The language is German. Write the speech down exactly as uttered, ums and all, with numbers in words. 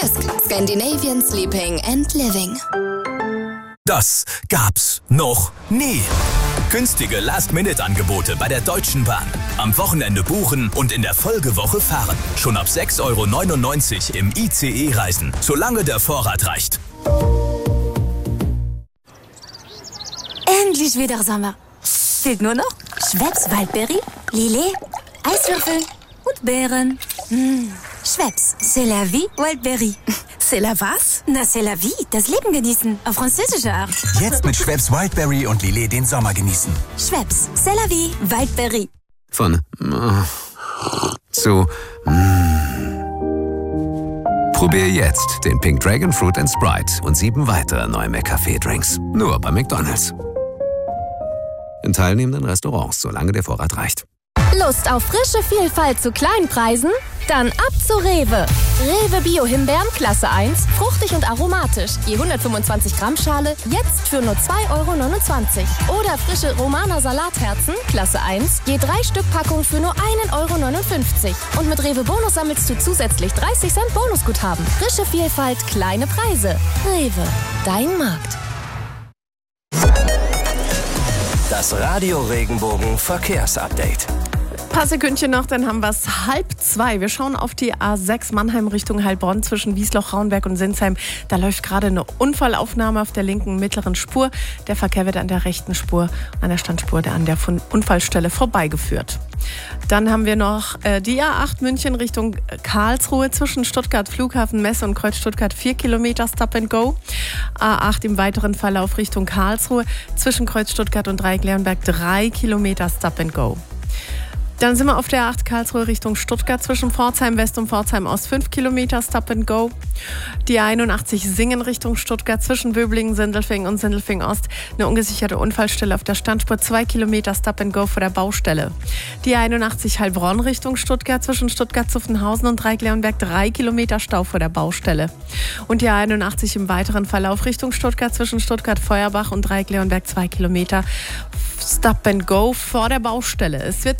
Scandinavian Sleeping and Living. Das gab's noch nie. Günstige Last-Minute-Angebote bei der Deutschen Bahn. Am Wochenende buchen und in der Folgewoche fahren. Schon ab sechs Euro neunundneunzig im I C E reisen, solange der Vorrat reicht. Endlich wieder Sommer. Fehlt nur noch Schweppes Waldberry, Lillet, Eiswürfel und Beeren. Mmh. Schweppes, c'est la vie, Waldberry. C'est la was? Na, c'est la vie, das Leben genießen, auf französische Art. Jetzt mit Schweppes Wildberry und Lillet den Sommer genießen. Schweppes, c'est la vie, Waldberry. Von äh, zu mm. Probier jetzt den Pink Dragon Fruit and Sprite und sieben weitere neue McCafé-Drinks. Nur bei McDonald's. In teilnehmenden Restaurants, solange der Vorrat reicht. Lust auf frische Vielfalt zu kleinen Preisen? Dann ab zu Rewe. Rewe Bio-Himbeeren Klasse eins, fruchtig und aromatisch. Je hundertfünfundzwanzig Gramm Schale, jetzt für nur zwei Euro neunundzwanzig. Oder frische Romana Salatherzen Klasse eins, je drei Stück Packung für nur ein Euro neunundfünfzig. Und mit Rewe Bonus sammelst du zusätzlich dreißig Cent Bonusguthaben. Frische Vielfalt, kleine Preise. Rewe, dein Markt. Das Radio Regenbogen Verkehrsupdate. Ein paar Sekündchen noch, dann haben wir es halb zwei. Wir schauen auf die A sechs Mannheim Richtung Heilbronn zwischen Wiesloch, Rauenberg und Sinsheim. Da läuft gerade eine Unfallaufnahme auf der linken mittleren Spur. Der Verkehr wird an der rechten Spur, an der Standspur an der Unfallstelle vorbeigeführt. Dann haben wir noch äh, die A acht München Richtung Karlsruhe zwischen Stuttgart Flughafen Messe und Kreuz Stuttgart vier Kilometer Stop and Go. A acht im weiteren Verlauf Richtung Karlsruhe zwischen Kreuz Stuttgart und Dreieck-Leonberg drei Kilometer Stop and Go. Dann sind wir auf der A acht Karlsruhe Richtung Stuttgart zwischen Pforzheim West und Pforzheim Ost fünf Kilometer Stop and Go. Die A einundachtzig Singen Richtung Stuttgart zwischen Böblingen, Sindelfingen und Sindelfingen Ost. Eine ungesicherte Unfallstelle auf der Standspur zwei Kilometer Stop and Go vor der Baustelle. Die A einundachtzig Heilbronn Richtung Stuttgart zwischen Stuttgart-Zuffenhausen und Dreieck-Leonberg drei Kilometer Stau vor der Baustelle. Und die A einundachtzig im weiteren Verlauf Richtung Stuttgart zwischen Stuttgart-Feuerbach und Dreieck-Leonberg zwei Kilometer Stop and Go vor der Baustelle. Es wird